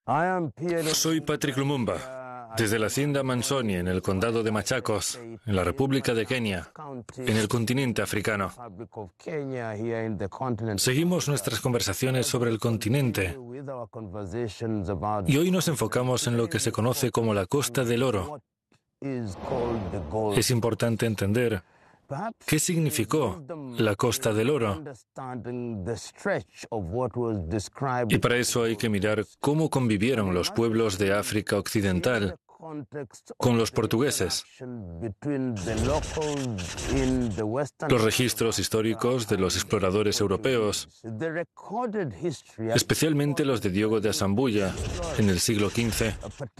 Soy Patrick Lumumba, desde la hacienda Mansoni, en el condado de Machakos, en la República de Kenia, en el continente africano. Seguimos nuestras conversaciones sobre el continente y hoy nos enfocamos en lo que se conoce como la Costa del Oro. Es importante entender qué significó la Costa del Oro. Y para eso hay que mirar cómo convivieron los pueblos de África Occidental con los portugueses. Los registros históricos de los exploradores europeos, especialmente los de Diogo de Asambuja en el siglo XV,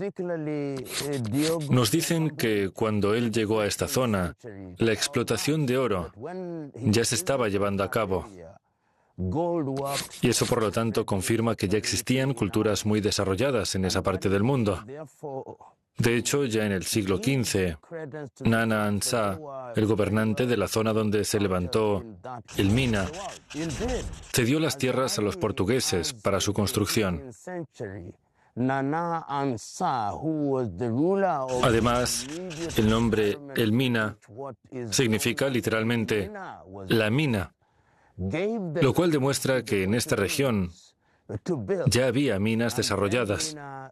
nos dicen que cuando él llegó a esta zona, la explotación de oro ya se estaba llevando a cabo. Y eso, por lo tanto, confirma que ya existían culturas muy desarrolladas en esa parte del mundo. De hecho, ya en el siglo XV, Nana Ansa, el gobernante de la zona donde se levantó el Mina, cedió las tierras a los portugueses para su construcción. Además, el nombre El Mina significa literalmente la mina, lo cual demuestra que en esta región ya había minas desarrolladas.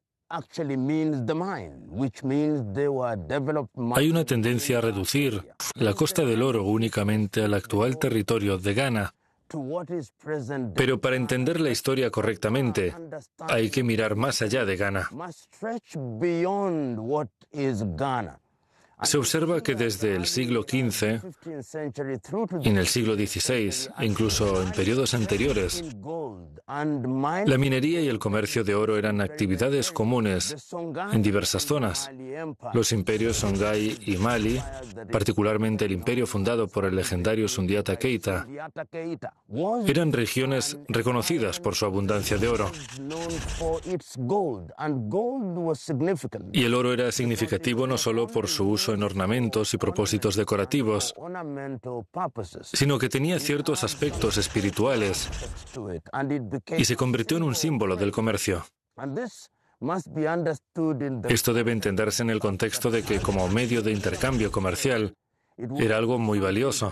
Hay una tendencia a reducir la Costa del Oro únicamente al actual territorio de Ghana. Pero para entender la historia correctamente, hay que mirar más allá de Ghana. Se observa que desde el siglo XV, en el siglo XVI e incluso en periodos anteriores, la minería y el comercio de oro eran actividades comunes en diversas zonas. Los imperios Songhai y Mali, particularmente el imperio fundado por el legendario Sundiata Keita, eran regiones reconocidas por su abundancia de oro. Y el oro era significativo no solo por su uso en ornamentos y propósitos decorativos, sino que tenía ciertos aspectos espirituales y se convirtió en un símbolo del comercio. Esto debe entenderse en el contexto de que, como medio de intercambio comercial, era algo muy valioso.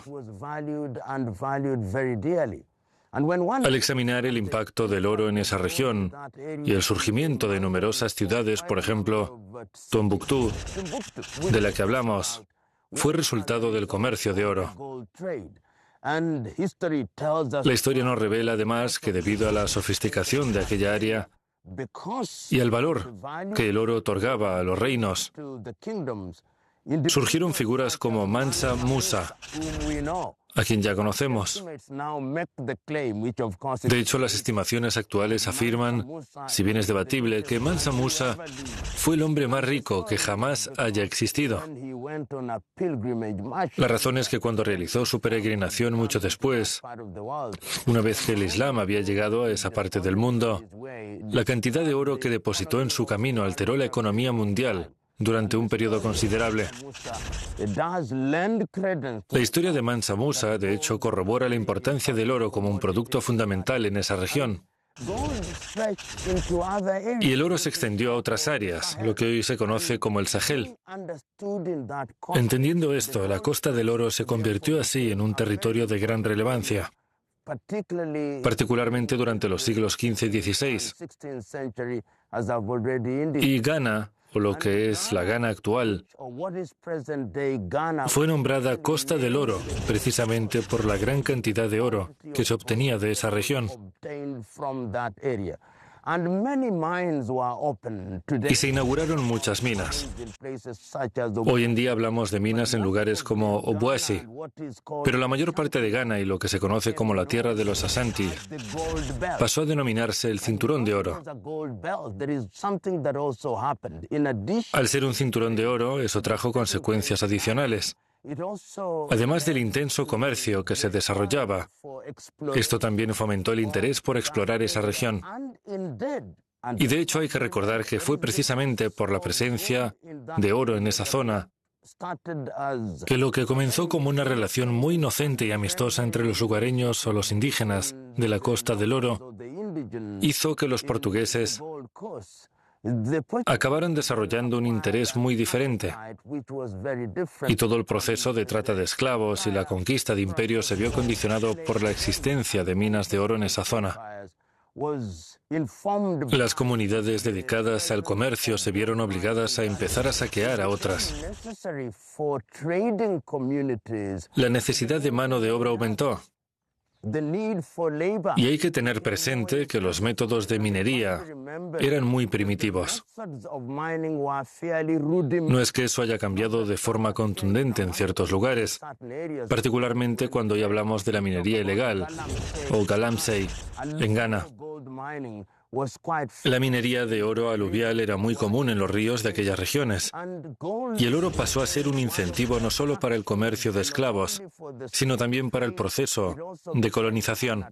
Al examinar el impacto del oro en esa región y el surgimiento de numerosas ciudades, por ejemplo, Tombuctú, de la que hablamos, fue resultado del comercio de oro. La historia nos revela además que debido a la sofisticación de aquella área y al valor que el oro otorgaba a los reinos, surgieron figuras como Mansa Musa, a quien ya conocemos. De hecho, las estimaciones actuales afirman, si bien es debatible, que Mansa Musa fue el hombre más rico que jamás haya existido. La razón es que cuando realizó su peregrinación mucho después, una vez que el Islam había llegado a esa parte del mundo, la cantidad de oro que depositó en su camino alteró la economía mundial durante un periodo considerable. La historia de Mansa Musa, de hecho, corrobora la importancia del oro como un producto fundamental en esa región. Y el oro se extendió a otras áreas, lo que hoy se conoce como el Sahel. Entendiendo esto, la Costa del Oro se convirtió así en un territorio de gran relevancia, particularmente durante los siglos XV y XVI. Y Ghana, o lo que es la Ghana actual, fue nombrada Costa del Oro precisamente por la gran cantidad de oro que se obtenía de esa región. Y se inauguraron muchas minas. Hoy en día hablamos de minas en lugares como Obuasi, pero la mayor parte de Ghana y lo que se conoce como la tierra de los Ashanti pasó a denominarse el Cinturón de Oro. Al ser un cinturón de oro, eso trajo consecuencias adicionales. Además del intenso comercio que se desarrollaba, esto también fomentó el interés por explorar esa región. Y de hecho hay que recordar que fue precisamente por la presencia de oro en esa zona que lo que comenzó como una relación muy inocente y amistosa entre los lugareños o los indígenas de la Costa del Oro hizo que los portugueses acabaron desarrollando un interés muy diferente, y todo el proceso de trata de esclavos y la conquista de imperios se vio condicionado por la existencia de minas de oro en esa zona. Las comunidades dedicadas al comercio se vieron obligadas a empezar a saquear a otras. La necesidad de mano de obra aumentó. Y hay que tener presente que los métodos de minería eran muy primitivos. No es que eso haya cambiado de forma contundente en ciertos lugares, particularmente cuando ya hablamos de la minería ilegal, o galamsey, en Ghana. La minería de oro aluvial era muy común en los ríos de aquellas regiones, y el oro pasó a ser un incentivo no solo para el comercio de esclavos, sino también para el proceso de colonización.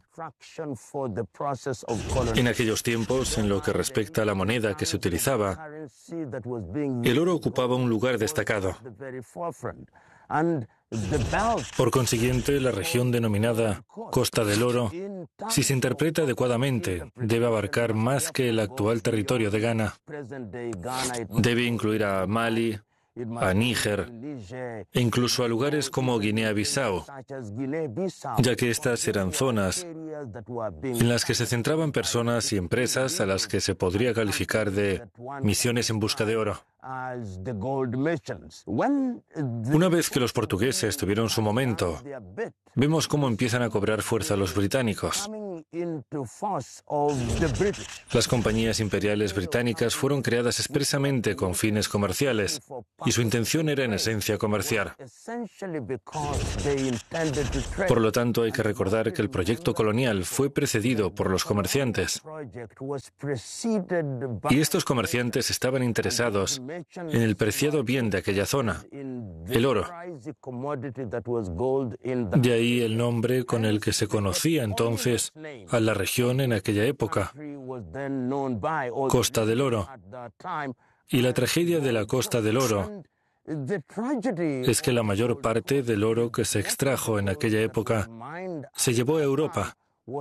En aquellos tiempos, en lo que respecta a la moneda que se utilizaba, el oro ocupaba un lugar destacado. Por consiguiente, la región denominada Costa del Oro, si se interpreta adecuadamente, debe abarcar más que el actual territorio de Ghana. Debe incluir a Mali, a Níger e incluso a lugares como Guinea-Bissau, ya que estas eran zonas en las que se centraban personas y empresas a las que se podría calificar de misiones en busca de oro. Una vez que los portugueses tuvieron su momento, vemos cómo empiezan a cobrar fuerza los británicos. Las compañías imperiales británicas fueron creadas expresamente con fines comerciales, y su intención era en esencia comerciar. Por lo tanto, hay que recordar que el proyecto colonial fue precedido por los comerciantes. Y estos comerciantes estaban interesados en el preciado bien de aquella zona, el oro. De ahí el nombre con el que se conocía entonces a la región en aquella época, Costa del Oro. Y la tragedia de la Costa del Oro es que la mayor parte del oro que se extrajo en aquella época se llevó a Europa.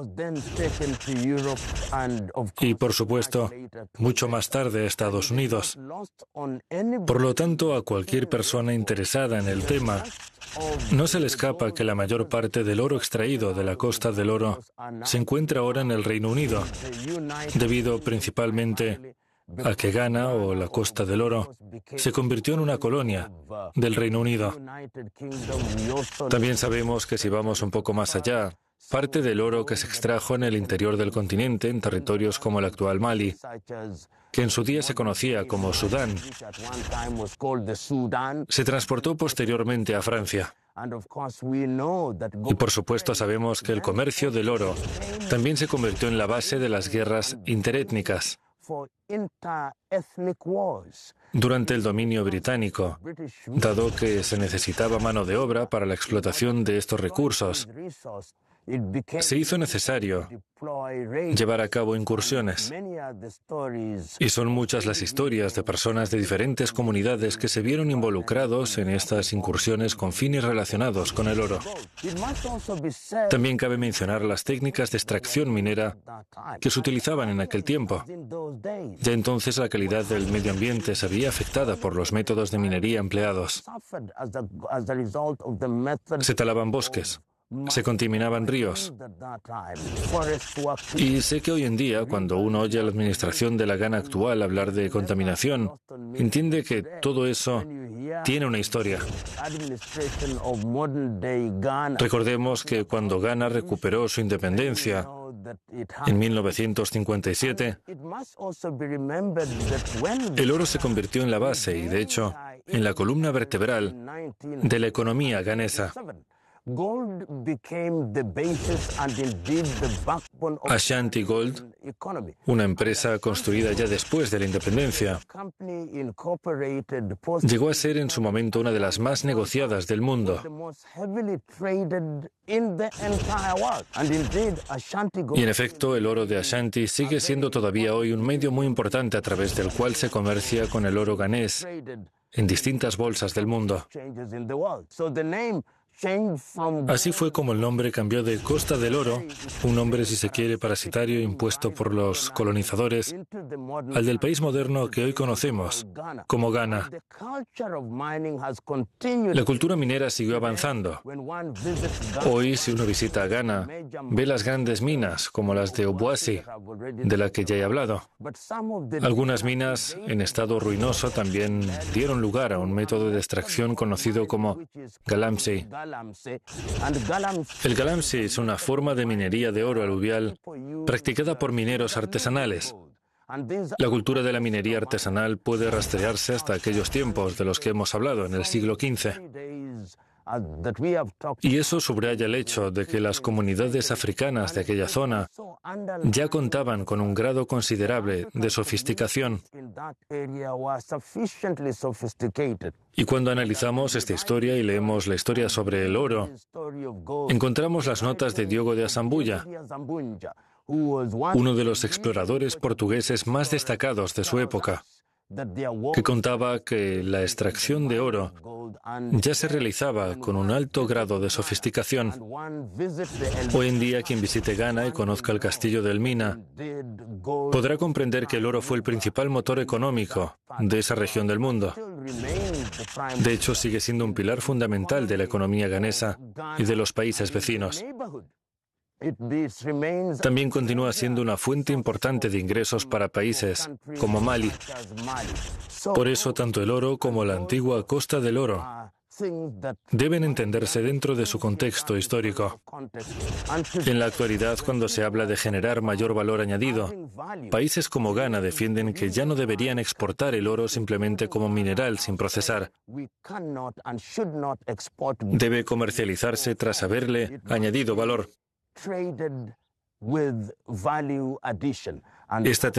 Y, por supuesto, mucho más tarde a Estados Unidos. Por lo tanto, a cualquier persona interesada en el tema, no se le escapa que la mayor parte del oro extraído de la Costa del Oro se encuentra ahora en el Reino Unido, debido principalmente a que Ghana, o la Costa del Oro, se convirtió en una colonia del Reino Unido. También sabemos que si vamos un poco más allá, parte del oro que se extrajo en el interior del continente, en territorios como el actual Mali, que en su día se conocía como Sudán, se transportó posteriormente a Francia. Y por supuesto sabemos que el comercio del oro también se convirtió en la base de las guerras interétnicas. Durante el dominio británico, dado que se necesitaba mano de obra para la explotación de estos recursos, se hizo necesario llevar a cabo incursiones. Y son muchas las historias de personas de diferentes comunidades que se vieron involucrados en estas incursiones con fines relacionados con el oro. También cabe mencionar las técnicas de extracción minera que se utilizaban en aquel tiempo. Ya entonces la calidad del medio ambiente se veía afectada por los métodos de minería empleados. Se talaban bosques. Se contaminaban ríos. Y sé que hoy en día, cuando uno oye a la administración de la Ghana actual hablar de contaminación, entiende que todo eso tiene una historia. Recordemos que cuando Ghana recuperó su independencia en 1957, el oro se convirtió en la base y, de hecho, en la columna vertebral de la economía ghanesa. Ashanti Gold, una empresa construida ya después de la independencia, llegó a ser en su momento una de las más negociadas del mundo. Y en efecto, el oro de Ashanti sigue siendo todavía hoy un medio muy importante a través del cual se comercia con el oro ghanés en distintas bolsas del mundo. Así fue como el nombre cambió de Costa del Oro, un nombre si se quiere parasitario impuesto por los colonizadores, al del país moderno que hoy conocemos como Ghana. La cultura minera siguió avanzando. Hoy, si uno visita Ghana, ve las grandes minas como las de Obuasi, de la que ya he hablado. Algunas minas en estado ruinoso también dieron lugar a un método de extracción conocido como galamsey. El galamsey es una forma de minería de oro aluvial practicada por mineros artesanales. La cultura de la minería artesanal puede rastrearse hasta aquellos tiempos de los que hemos hablado en el siglo XV. Y eso subraya el hecho de que las comunidades africanas de aquella zona ya contaban con un grado considerable de sofisticación. Y cuando analizamos esta historia y leemos la historia sobre el oro, encontramos las notas de Diogo de Asambuja, uno de los exploradores portugueses más destacados de su época, que contaba que la extracción de oro ya se realizaba con un alto grado de sofisticación. Hoy en día, quien visite Ghana y conozca el castillo del Mina podrá comprender que el oro fue el principal motor económico de esa región del mundo. De hecho, sigue siendo un pilar fundamental de la economía ghanesa y de los países vecinos. También continúa siendo una fuente importante de ingresos para países como Mali. Por eso, tanto el oro como la antigua Costa del Oro deben entenderse dentro de su contexto histórico. En la actualidad, cuando se habla de generar mayor valor añadido, países como Ghana defienden que ya no deberían exportar el oro simplemente como mineral sin procesar. Debe comercializarse tras haberle añadido valor. Esta